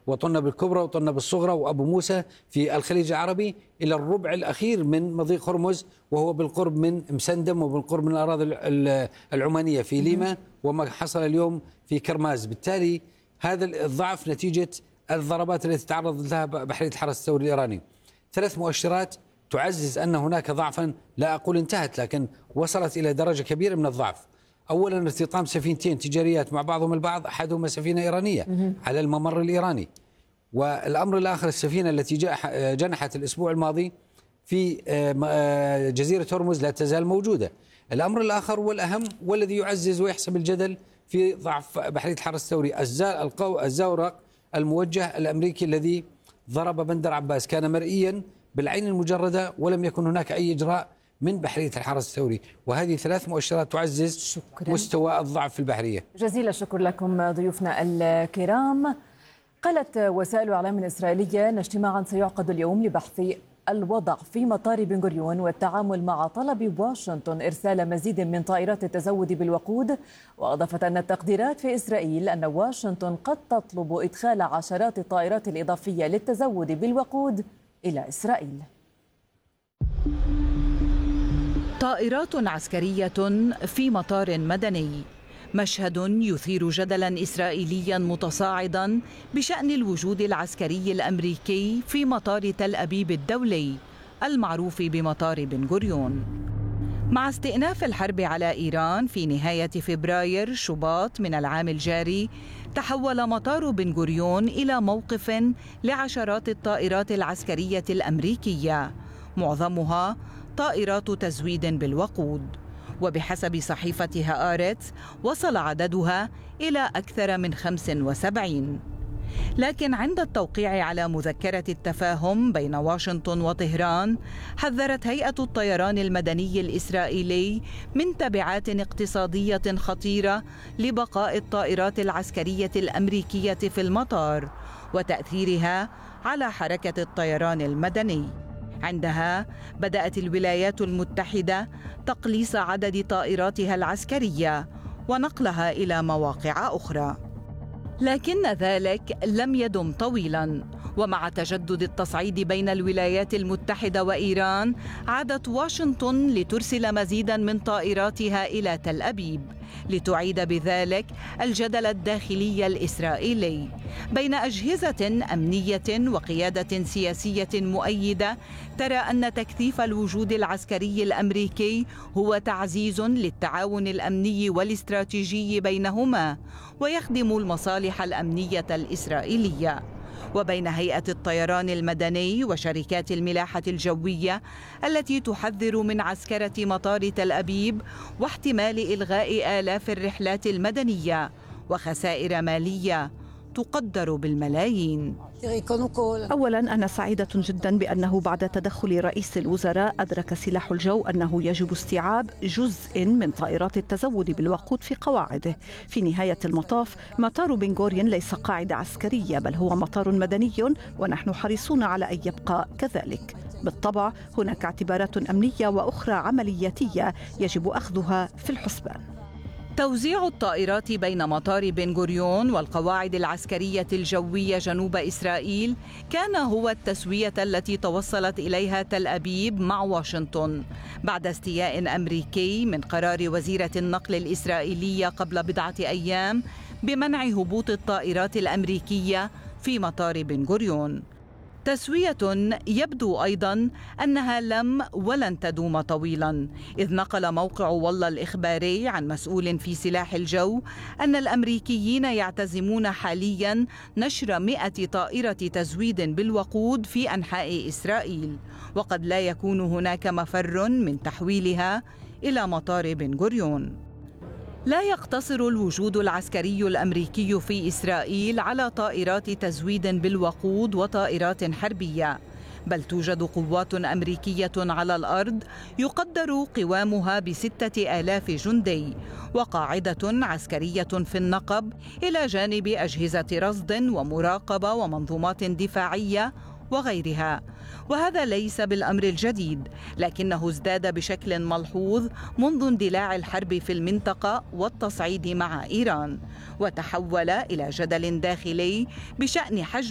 وطنب الكبرى وطنب الصغرى وأبو موسى في الخليج العربي إلى الربع الأخير من مضيق هرمز، وهو بالقرب من مسندم وبالقرب من الأراضي العمانية في ليما، وما حصل اليوم في كرماز. بالتالي هذا الضعف نتيجة الضربات التي تعرض لها بحرية الحرس الثوري الإيراني. 3 مؤشرات تعزز أن هناك ضعفا، لا أقول انتهت، لكن وصلت إلى درجة كبيرة من الضعف. أولا ارتطام سفينتين تجاريات مع بعضهم البعض، أحدهما سفينة إيرانية على الممر الإيراني، والأمر الآخر السفينة التي جنحت الأسبوع الماضي في جزيرة هرمز لا تزال موجودة. الأمر الآخر والأهم والذي يعزز ويحسب الجدل في ضعف بحرية الحرس الثوري، الزورق الموجه الأمريكي الذي ضرب بندر عباس كان مرئيا بالعين المجردة ولم يكن هناك أي إجراء من بحرية الحرس الثوري، وهذه 3 مؤشرات تعزز مستوى الضعف في البحرية. جزيل الشكر لكم ضيوفنا الكرام. قالت وسائل إعلام إسرائيلية أن اجتماعا سيعقد اليوم لبحث الوضع في مطار بن غوريون والتعامل مع طلب واشنطن إرسال مزيد من طائرات التزود بالوقود، وأضافت أن التقديرات في إسرائيل أن واشنطن قد تطلب إدخال عشرات الطائرات الإضافية للتزود بالوقود إلى إسرائيل. طائرات عسكرية في مطار مدني، مشهد يثير جدلا إسرائيليا متصاعدا بشأن الوجود العسكري الأمريكي في مطار تل أبيب الدولي المعروف بمطار بن غوريون. مع استئناف الحرب على إيران في نهاية فبراير شباط من العام الجاري، تحول مطار بن غوريون إلى موقف لعشرات الطائرات العسكرية الأمريكية، معظمها طائرات تزويد بالوقود، وبحسب صحيفة هآرتس وصل عددها إلى أكثر من 75. لكن عند التوقيع على مذكرة التفاهم بين واشنطن وطهران، حذرت هيئة الطيران المدني الإسرائيلي من تبعات اقتصادية خطيرة لبقاء الطائرات العسكرية الأمريكية في المطار وتأثيرها على حركة الطيران المدني. عندها بدأت الولايات المتحدة تقليص عدد طائراتها العسكرية ونقلها إلى مواقع أخرى، لكن ذلك لم يدم طويلا، ومع تجدد التصعيد بين الولايات المتحدة وإيران عادت واشنطن لترسل مزيدا من طائراتها إلى تل أبيب لتعيد بذلك الجدل الداخلي الإسرائيلي بين أجهزة أمنية وقيادة سياسية مؤيدة ترى أن تكثيف الوجود العسكري الأمريكي هو تعزيز للتعاون الأمني والاستراتيجي بينهما ويخدم المصالح الأمنية الإسرائيلية، وبين هيئة الطيران المدني وشركات الملاحة الجوية التي تحذر من عسكرة مطار تل أبيب واحتمال إلغاء آلاف الرحلات المدنية وخسائر مالية تقدر بالملايين. أولا أنا سعيدة جدا بأنه بعد تدخل رئيس الوزراء أدرك سلاح الجو أنه يجب استيعاب جزء من طائرات التزود بالوقود في قواعده. في نهاية المطاف مطار بن غوريون ليس قاعدة عسكرية، بل هو مطار مدني، ونحن حريصون على أن يبقى كذلك. بالطبع هناك اعتبارات أمنية وأخرى عملياتية يجب أخذها في الحسبان. توزيع الطائرات بين مطار بن غوريون والقواعد العسكرية الجوية جنوب إسرائيل كان هو التسوية التي توصلت إليها تل أبيب مع واشنطن بعد استياء أمريكي من قرار وزيرة النقل الإسرائيلية قبل بضعة أيام بمنع هبوط الطائرات الأمريكية في مطار بن غوريون. تسوية يبدو أيضا أنها لم ولن تدوم طويلا، إذ نقل موقع والله الإخباري عن مسؤول في سلاح الجو أن الأمريكيين يعتزمون حاليا نشر 100 طائرة تزويد بالوقود في أنحاء إسرائيل، وقد لا يكون هناك مفر من تحويلها إلى مطار بن غوريون. لا يقتصر الوجود العسكري الأمريكي في إسرائيل على طائرات تزويد بالوقود وطائرات حربية، بل توجد قوات أمريكية على الأرض يقدر قوامها ب6,000 جندي، وقاعدة عسكرية في النقب، إلى جانب أجهزة رصد ومراقبة ومنظومات دفاعية وغيرها. وهذا ليس بالأمر الجديد، لكنه ازداد بشكل ملحوظ منذ اندلاع الحرب في المنطقة والتصعيد مع إيران، وتحول إلى جدل داخلي بشأن حجم